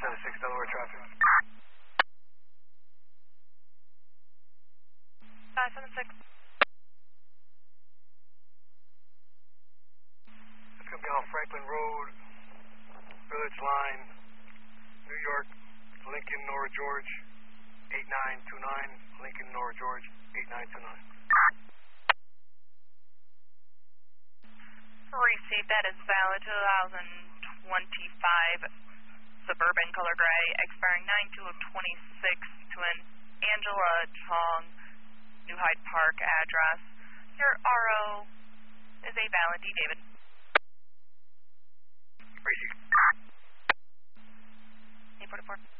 6 Delaware traffic. 576. It's going to be on Franklin Road, Village Line, New York, Lincoln, Nora George, 8929, Lincoln, Nora George, 8929. Received, that is valid 2025 Suburban color gray, expiring 9/2 of 26 to an Angela Chong, New Hyde Park address. Your RO is a valid D. David. Received. 844.